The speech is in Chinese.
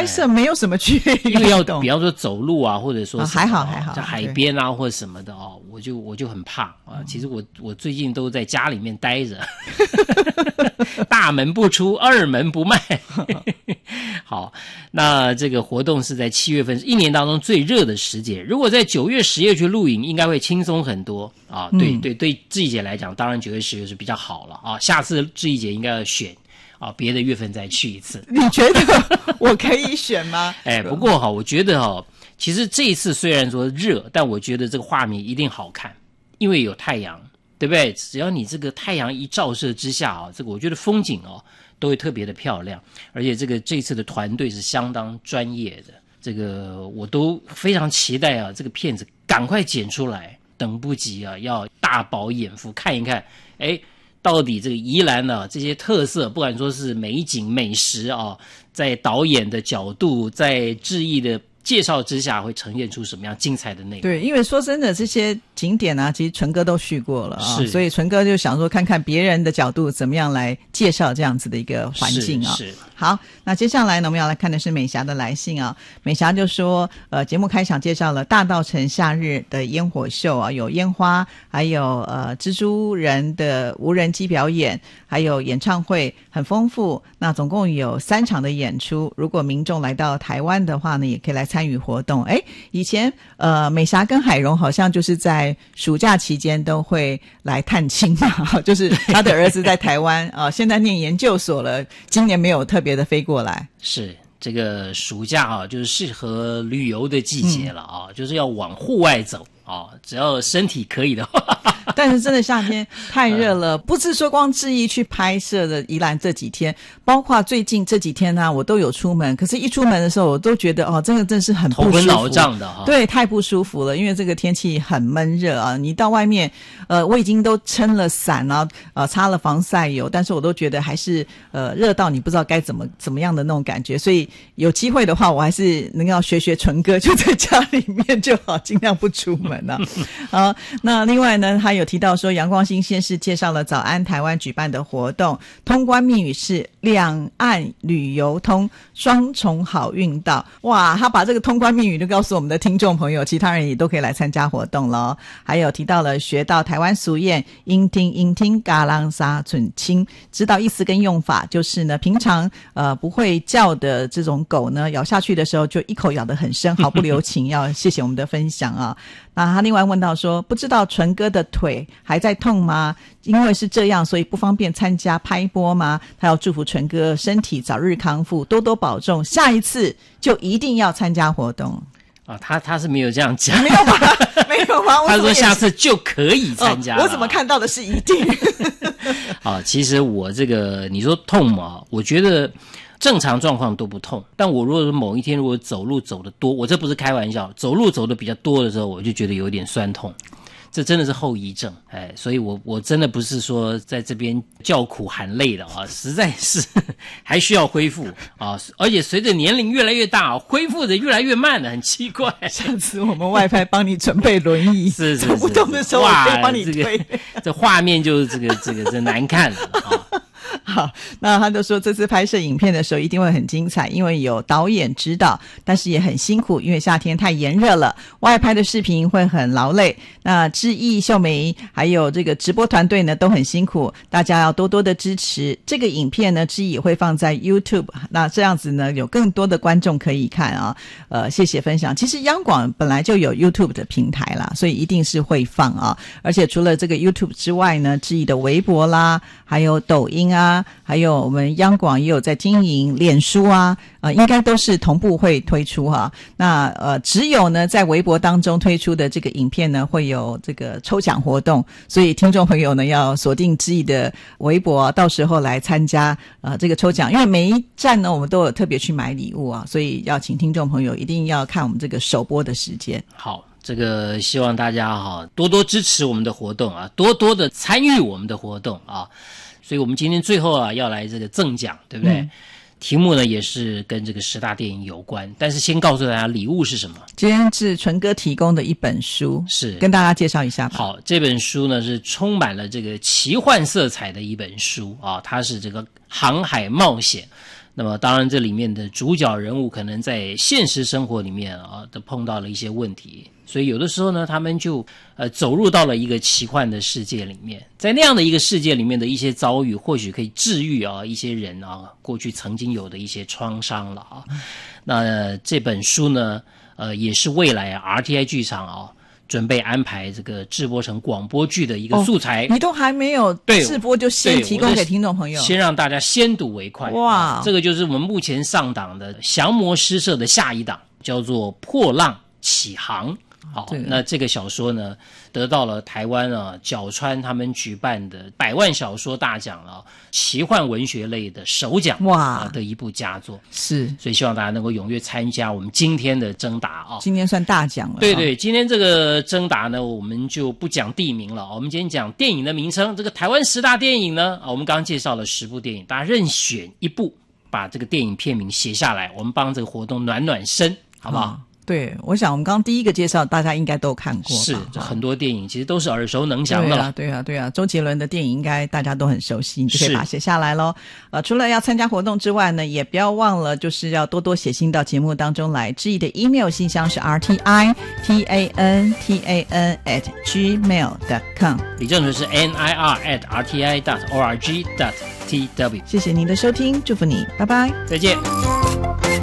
拍摄没有什么剧烈因为要运动比方说走路啊，或者说还好还好， 在海边啊或者什么的哦，我就很怕啊。其实我最近都在家里面待着，大门不出，二门不迈。好，那这个活动是在7月份，是一年当中最热的时节。如果在9月、10月去露营，应该会轻松很多啊。对，志毅姐来讲，当然9月、10月是比较好了啊。下次志毅姐应该要选别的月份再去一次。 你觉得我可以选吗？ 不过我觉得其实这一次虽然说热，但我觉得这个画面一定好看，因为有太阳，对不对？只要你这个太阳一照射之下这个我觉得风景都会特别的漂亮，而且这次的团队是相当专业的，这个我都非常期待这个片子赶快剪出来，等不及要大饱眼福看一看，到底这个宜兰这些特色，不管说是美景美食在导演的角度，在志毅的介绍之下会呈现出什么样精彩的内容。 对，因为说真的，这些景点其实纯哥都去过了所以纯哥就想说看看别人的角度怎么样来介绍这样子的一个环境是好，那接下来呢，我们要来看的是美霞的来信美霞就说节目开场介绍了大稻埕夏日的烟火秀有烟花，还有蜘蛛人的无人机表演，还有演唱会，很丰富。那总共有3场的演出，如果民众来到台湾的话呢，也可以来参与活动。以前美霞跟海荣好像就是在暑假期间都会来探亲就是他的儿子在台湾现在念研究所了，今年没有特别的飞过来。 是这个暑假就是适合旅游的季节了就是要往户外走只要身体可以的话。 但是真的夏天太热了，不是说光志毅去拍摄的宜兰这几天，包括最近这几天我都有出门，可是一出门的时候我都觉得这个真是很不舒服， 头昏脑胀的对，太不舒服了，因为这个天气很闷热你到外面我已经都撑了伞擦了防晒油，但是我都觉得还是热到你不知道该怎么样的那种感觉，所以有机会的话我还是能够学纯哥，就在家里面就好，尽量不出门好，那另外呢，他有提到说阳光新鲜市介绍了早安台湾举办的活动，通关密语是两岸旅游通，双重好运到。哇，他把这个通关密语就告诉我们的听众朋友，其他人也都可以来参加活动了还有提到了学到台湾俗谚应听嘎啷沙准清，知道意思跟用法，就是呢平常不会叫的这种狗呢，咬下去的时候就一口咬得很深，毫不留情要谢谢我们的分享那他另外问到说，不知道纯哥的腿还在痛吗？因为是这样，所以不方便参加拍播吗？他要祝福纯哥身体早日康复，多多保重，下一次就一定要参加活动他是没有这样讲， 没有吗？没有吗？ 他说下次就可以参加我怎么看到的是一定其实我这个你说痛嘛，我觉得正常状况都不痛，但我如果某一天如果走路走得多，我这不是开玩笑，走路走得比较多的时候，我就觉得有点酸痛，这真的是后遗症所以我真的不是说在这边叫苦喊累的实在是还需要恢复而且随着年龄越来越大恢复的越来越慢了，很奇怪。 下次我们外派帮你准备轮椅是走不动的时候我可以帮你推这画面就是这个真难看了好，那他就说这次拍摄影片的时候一定会很精彩，因为有导演指导，但是也很辛苦，因为夏天太炎热了，外拍的视频会很劳累。那志毅、秀梅还有这个直播团队呢都很辛苦，大家要多多的支持。这个影片呢志毅也会放在 YouTube， 那这样子呢有更多的观众可以看谢谢分享。其实央广本来就有 YouTube 的平台啦，所以一定是会放而且除了这个 YouTube 之外呢，志毅的微博啦，还有抖音还有我们央广也有在经营脸书应该都是同步会推出那只有呢在微博当中推出的这个影片呢会有这个抽奖活动，所以听众朋友呢要锁定志毅的微博到时候来参加这个抽奖，因为每一站呢我们都有特别去买礼物所以要请听众朋友一定要看我们这个首播的时间。 好，这个希望大家多多支持我们的活动多多的参与我们的活动所以我们今天最后要来这个赠奖，对不对？题目呢也是跟这个10大电影有关，但是先告诉大家礼物是什么。 今天是纯哥提供的一本书， 是跟大家介绍一下吧。 好，这本书呢是充满了这个奇幻色彩的一本书它是这个航海冒险。 那么当然这里面的主角人物可能在现实生活里面都碰到了一些问题，所以有的时候呢他们就走入到了一个奇幻的世界里面，在那样的一个世界里面的一些遭遇或许可以治愈一些人过去曾经有的一些创伤了那这本书呢也是未来RTI 剧场准备安排这个制播成广播剧的一个素材。 你都还没有制播就先提供给听众朋友， 先让大家先睹为快。 哇， 这个就是我们目前上档的降魔诗社的下一档，叫做破浪起航。好，那这个小说呢得到了台湾角川他们举办的100万小说大奖奇幻文学类的首奖的一部佳作。 是， 所以希望大家能够踊跃参加我们今天的征答今天算大奖了。 对对，今天这个征答呢我们就不讲地名了，我们今天讲电影的名称。这个台湾10大电影呢我们刚刚介绍了10部电影，大家任选一部，把这个电影片名写下来，我们帮这个活动暖暖身，好不好？ 对，我想我们刚刚第一个介绍大家应该都看过， 是很多电影其实都是耳熟能详的了。 对啊，周杰伦的电影应该大家都很熟悉，你就可以把它写下来咯。除了要参加活动之外呢，也不要忘了就是要多多写信到节目当中来。志毅的 email 信箱是 rtitan@gmail.com， 李正淳是 nir@rti.org.tw。 谢谢您的收听，祝福你，拜拜， 再见。